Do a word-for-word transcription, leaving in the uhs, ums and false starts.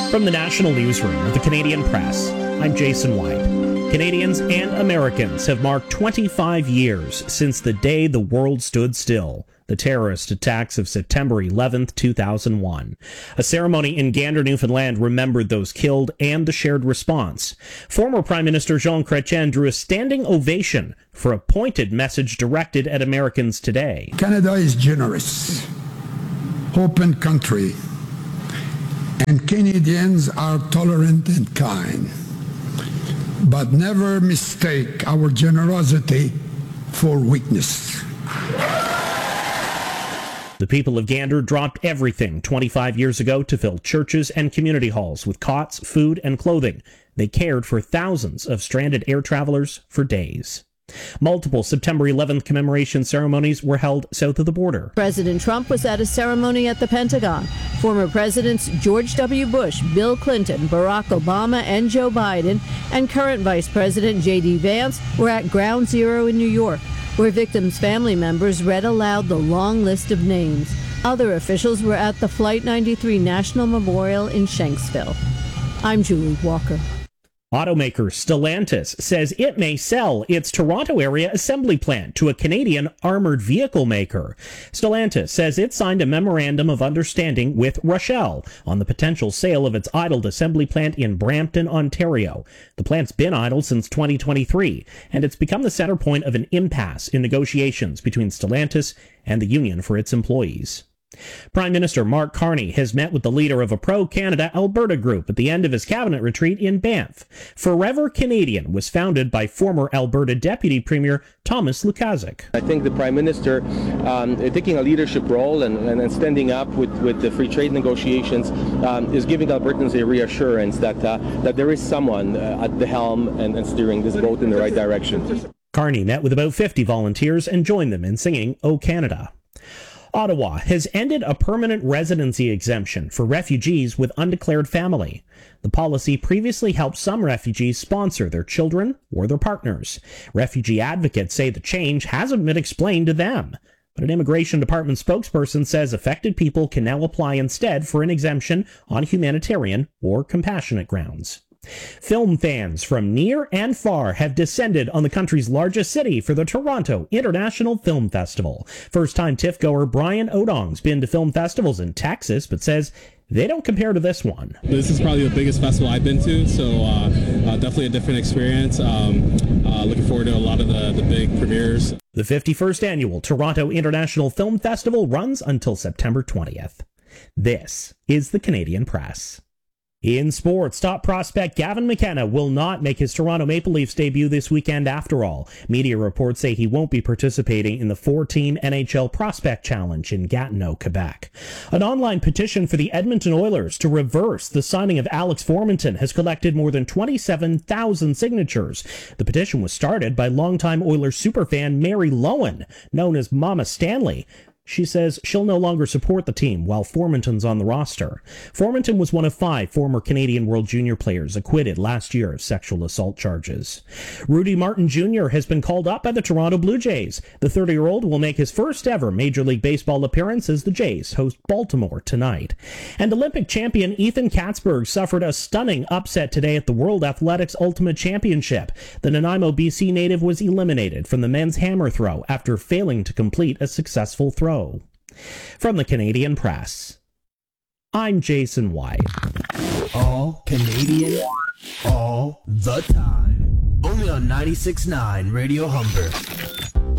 From the National Newsroom of the Canadian Press, I'm Jason White. Canadians and Americans have marked twenty-five years since the day the world stood still, the terrorist attacks of September eleventh, two thousand one. A ceremony in Gander, Newfoundland remembered those killed and the shared response. Former Prime Minister Jean Chrétien drew a standing ovation for a pointed message directed at Americans today. Canada is generous, open country, and Canadians are tolerant and kind. But never mistake our generosity for weakness. The people of Gander dropped everything twenty-five years ago to fill churches and community halls with cots, food, and clothing. They cared for thousands of stranded air travelers for days. Multiple September eleventh commemoration ceremonies were held south of the border. President Trump was at a ceremony at the Pentagon. Former Presidents George W. Bush, Bill Clinton, Barack Obama, and Joe Biden, and current Vice President J D Vance were at Ground Zero in New York, where victims' family members read aloud the long list of names. Other officials were at the Flight ninety-three National Memorial in Shanksville. I'm Julie Walker. Automaker Stellantis says it may sell its Toronto area assembly plant to a Canadian armored vehicle maker. Stellantis says it signed a memorandum of understanding with Rochelle on the potential sale of its idled assembly plant in Brampton, Ontario. The plant's been idle since twenty twenty-three, and it's become the center point of an impasse in negotiations between Stellantis and the union for its employees. Prime Minister Mark Carney has met with the leader of a pro-Canada Alberta group at the end of his cabinet retreat in Banff. Forever Canadian was founded by former Alberta Deputy Premier Thomas Lukaszuk. I think the Prime Minister um, taking a leadership role and, and, and standing up with, with the free trade negotiations um, is giving Albertans a reassurance that, uh, that there is someone uh, at the helm and, and steering this boat in the right direction. Carney met with about fifty volunteers and joined them in singing O Canada. Ottawa has ended a permanent residency exemption for refugees with undeclared family. The policy previously helped some refugees sponsor their children or their partners. Refugee advocates say the change hasn't been explained to them. But an immigration department spokesperson says affected people can now apply instead for an exemption on humanitarian or compassionate grounds. Film fans from near and far have descended on the country's largest city for the Toronto International Film Festival. First-time TIFF goer Brian Odong's been to film festivals in Texas, but says they don't compare to this one. This is probably the biggest festival I've been to, so uh, uh, definitely a different experience. Um, uh, looking forward to a lot of the, the big premieres. The fifty-first Annual Toronto International Film Festival runs until September twentieth. This is the Canadian Press. In sports, top prospect Gavin McKenna will not make his Toronto Maple Leafs debut this weekend after all. Media reports say he won't be participating in the four-team N H L Prospect Challenge in Gatineau, Quebec. An online petition for the Edmonton Oilers to reverse the signing of Alex Formenton has collected more than twenty-seven thousand signatures. The petition was started by longtime Oilers superfan Mary Lowen, known as Mama Stanley. She says she'll no longer support the team while Formenton's on the roster. Formenton was one of five former Canadian World Junior players acquitted last year of sexual assault charges. Rudy Martin Junior has been called up by the Toronto Blue Jays. The thirty-year-old will make his first ever Major League Baseball appearance as the Jays host Baltimore tonight. And Olympic champion Ethan Katzberg suffered a stunning upset today at the World Athletics Ultimate Championship. The Nanaimo, B C native was eliminated from the men's hammer throw after failing to complete a successful throw. From the Canadian Press, I'm Jason White. All Canadian, all the time. Only on ninety-six point nine Radio Humber.